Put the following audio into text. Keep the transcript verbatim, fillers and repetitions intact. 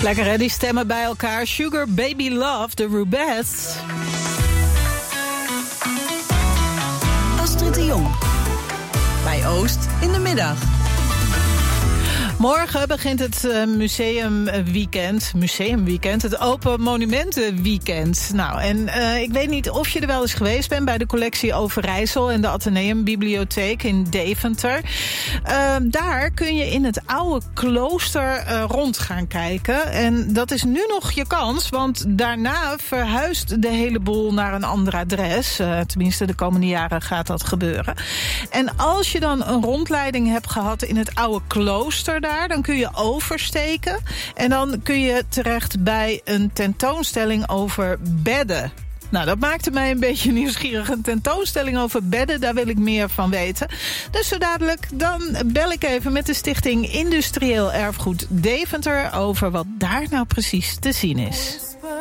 Lekker hè, die stemmen bij elkaar. Sugar Baby Love, de Rubettes. Astrid de Jong. Bij Oost in de middag. Morgen begint het uh, museumweekend, museumweekend, het Open Monumentenweekend. Nou, en uh, ik weet niet of je er wel eens geweest bent bij de collectie Overijssel en de Atheneumbibliotheek in Deventer. Uh, daar kun je in het oude klooster uh, rond gaan kijken. En dat is nu nog je kans, want daarna verhuist de hele boel naar een ander adres. Uh, tenminste, de komende jaren gaat dat gebeuren. En als je dan een rondleiding hebt gehad in het oude klooster daar, dan kun je oversteken en dan kun je terecht bij een tentoonstelling over bedden. Nou, dat maakte mij een beetje nieuwsgierig. Een tentoonstelling over bedden, daar wil ik meer van weten. Dus zo dadelijk, dan bel ik even met de Stichting Industrieel Erfgoed Deventer over wat daar nou precies te zien is.